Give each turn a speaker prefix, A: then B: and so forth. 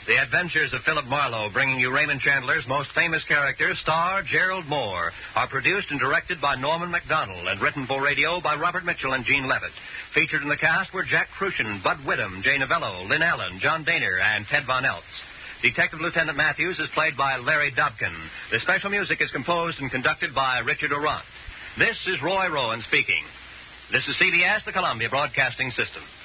A: The Adventures of Philip Marlowe, bringing you Raymond Chandler's most famous character, star Gerald Moore, are produced and directed by Norman MacDonald and written for radio by Robert Mitchell and Gene Levitt. Featured in the cast were Jack Crucian, Bud Whittam, Jay Novello, Lynn Allen, John Daner, and Ted Von Eltz. Detective Lieutenant Matthews is played by Larry Dobkin. The special music is composed and conducted by Richard Orant. This is Roy Rowan speaking. This is CBS, the Columbia Broadcasting System.